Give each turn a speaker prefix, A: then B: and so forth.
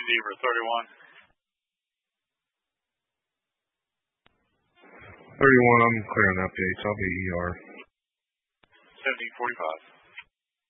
A: Zebra 31.
B: 31, I'm clearing updates. I'll be ER.
A: 1745.